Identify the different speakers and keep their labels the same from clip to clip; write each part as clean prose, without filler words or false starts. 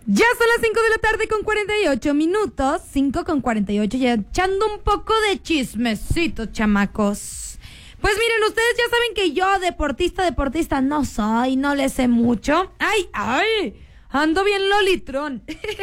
Speaker 1: Ya son las 5 de la tarde con 48 minutos, 5 con 48, ya echando un poco de chismecito, chamacos. Pues miren, ustedes ya saben que yo deportista no soy, no le sé mucho. ¡Ay! Ando bien lolitrón.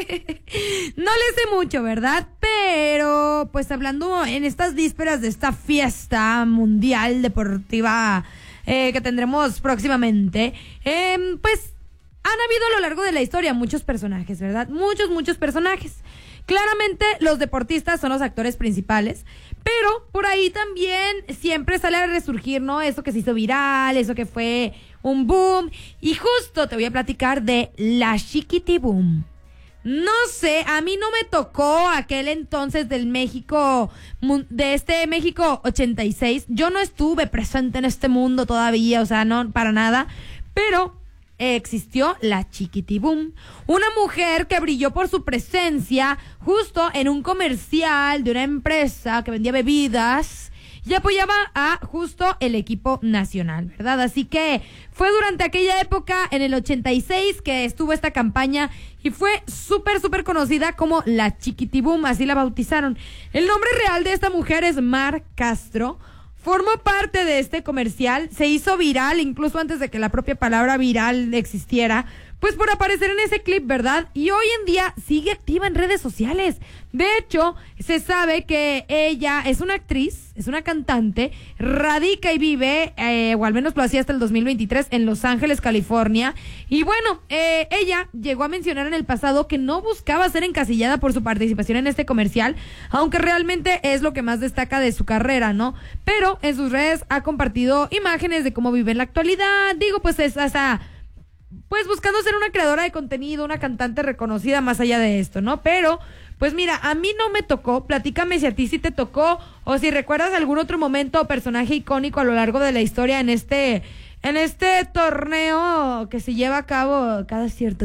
Speaker 1: No le sé mucho, ¿verdad? Pero, pues hablando en estas vísperas de esta fiesta mundial deportiva que tendremos próximamente, pues han habido a lo largo de la historia muchos personajes, ¿verdad? Muchos personajes. Claramente los deportistas son los actores principales, pero por ahí también siempre sale a resurgir, ¿no? Eso que se hizo viral, eso que fue un boom. Y justo te voy a platicar de la Chiquitibum. No sé, a mí no me tocó aquel entonces del México, de este México 86. Yo no estuve presente en este mundo todavía, o sea, no, para nada, pero existió la Chiquitibum, una mujer que brilló por su presencia justo en un comercial de una empresa que vendía bebidas y apoyaba a justo el equipo nacional, ¿verdad? Así que fue durante aquella época, en el 86, que estuvo esta campaña y fue súper conocida como la Chiquitibum, así la bautizaron. El nombre real de esta mujer es Mar Castro. Formó parte de este comercial, se hizo viral incluso antes de que la propia palabra viral existiera, pues por aparecer en ese clip, ¿verdad? Y hoy en día sigue activa en redes sociales. De hecho, se sabe que ella es una actriz, es una cantante, radica y vive, o al menos lo hacía hasta el 2023, en Los Ángeles, California. Y bueno, ella llegó a mencionar en el pasado que no buscaba ser encasillada por su participación en este comercial, aunque realmente es lo que más destaca de su carrera, ¿no? Pero en sus redes ha compartido imágenes de cómo vive en la actualidad. Digo, pues es hasta, pues buscando ser una creadora de contenido, una cantante reconocida más allá de esto, ¿no? Pero, pues mira, a mí no me tocó, platícame si a ti sí te tocó, o si recuerdas algún otro momento o personaje icónico a lo largo de la historia en este torneo que se lleva a cabo cada cierto